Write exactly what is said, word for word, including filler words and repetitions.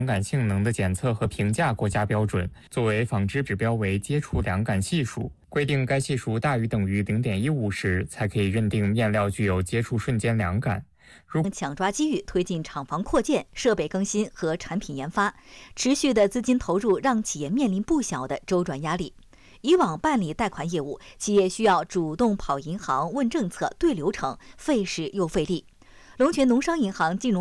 感性能的检测和评价国家标准，作为纺织指标为接触凉感系数，规定该系数大于等于 零点一五 时，才可以认定面料具有接触瞬间凉感。如抢抓机遇，推进厂房扩建、设备更新和产品研发，持续的资金投入让企业面临不小的周转压力。以往办理贷款业务，企业需要主动跑银行、问政策、对流程，费时又费力。龙泉农商银行金融